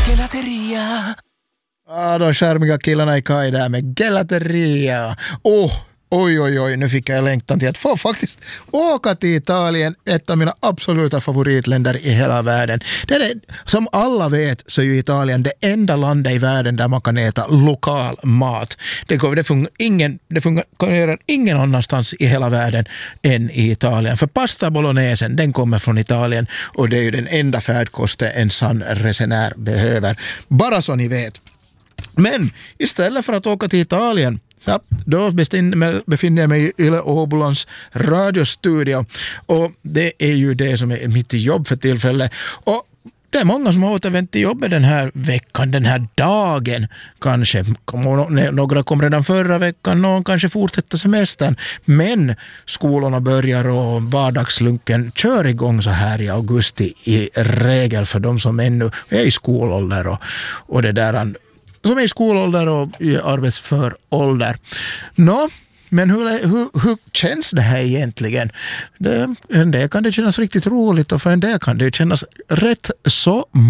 Gelateria. De charmiga killarna i Kaj där med Gelateria. Oj, nu fick jag längtan till att få faktiskt åka till Italien, ett av mina absoluta favoritländer i hela världen. Det är, som alla vet så är ju Italien det enda landet i världen där man kan äta lokal mat. Det fungerar ingen annanstans i hela världen än i Italien. För pasta bolognese, den kommer från Italien och det är ju den enda färdkosten en sann resenär behöver. Bara så ni vet. Men istället för att åka till Italien så då befinner jag mig i Yle Åbolands radiostudio och det är ju det som är mitt jobb för tillfället. Och det är många som har återvänt till jobbet den här veckan, den här dagen kanske. Några kom redan förra veckan, någon kanske fortsätter semestern. Men skolorna börjar och vardagslunken kör igång så här i augusti i regel för de som ännu är i skolålder och det där som är i skolålder och i arbetsför ålder. Men hur känns det här egentligen? En del kan det kännas riktigt roligt och för en del kan det kännas rätt så